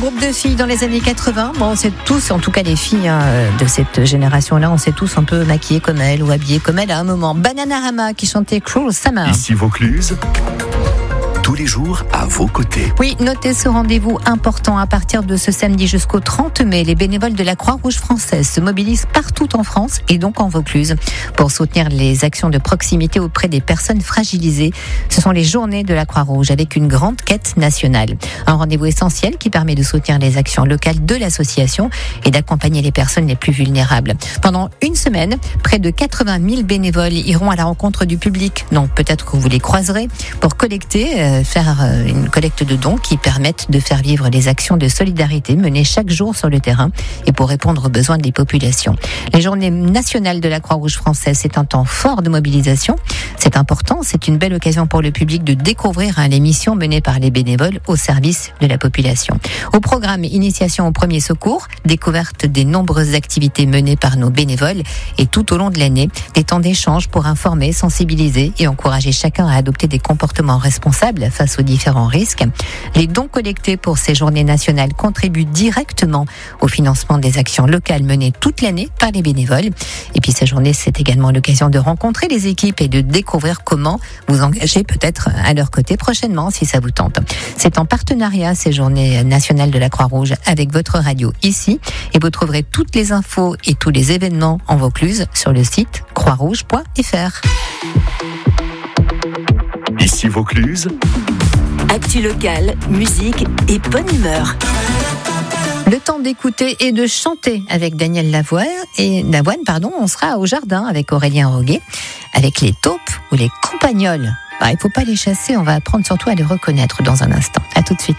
groupe de filles dans les années 80. Bon, on sait tous, en tout cas les filles de cette génération-là, on s'est tous un peu maquillées comme elle ou habillées comme elle à un moment. Bananarama qui chantait Cruel Summer. Ici Vaucluse, tous les jours à vos côtés. Oui, notez ce rendez-vous important. À partir de ce samedi jusqu'au 30 mai, les bénévoles de la Croix-Rouge française se mobilisent partout en France et donc en Vaucluse pour soutenir les actions de proximité auprès des personnes fragilisées. Ce sont les journées de la Croix-Rouge avec une grande quête nationale. Un rendez-vous essentiel qui permet de soutenir les actions locales de l'association et d'accompagner les personnes les plus vulnérables. Pendant une semaine, près de 80 000 bénévoles iront à la rencontre du public. Donc peut-être que vous les croiserez pour faire une collecte de dons qui permettent de faire vivre les actions de solidarité menées chaque jour sur le terrain et pour répondre aux besoins des populations. Les journées nationales de la Croix-Rouge française, c'est un temps fort de mobilisation. C'est important, c'est une belle occasion pour le public de découvrir les missions menées par les bénévoles au service de la population. Au programme, initiation au premier secours, découverte des nombreuses activités menées par nos bénévoles et tout au long de l'année, des temps d'échange pour informer, sensibiliser et encourager chacun à adopter des comportements responsables face aux différents risques. Les dons collectés pour ces journées nationales contribuent directement au financement des actions locales menées toute l'année par les bénévoles. Et puis ces journées, c'est également l'occasion de rencontrer les équipes et de découvrir comment vous engager peut-être à leur côté prochainement si ça vous tente. C'est en partenariat ces journées nationales de la Croix-Rouge avec votre radio ici et vous trouverez toutes les infos et tous les événements en Vaucluse sur le site croixrouge.fr. Ici Vaucluse, actu locale, musique et bonne humeur. Le temps d'écouter et de chanter avec Daniel Lavoine. On sera au jardin avec Aurélien Roguet, avec les taupes ou les campagnols. Il ne faut pas les chasser, on va apprendre surtout à les reconnaître dans un instant. À tout de suite.